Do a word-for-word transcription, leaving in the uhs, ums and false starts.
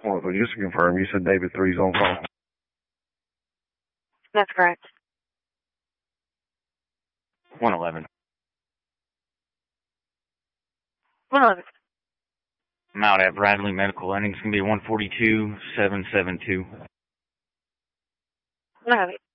Well, so just to confirm, you said David three's on call. That's correct. one eleven. one eleven. I'm out at Bradley Medical. Ending's going to be one forty-two seven seven two. one eleven.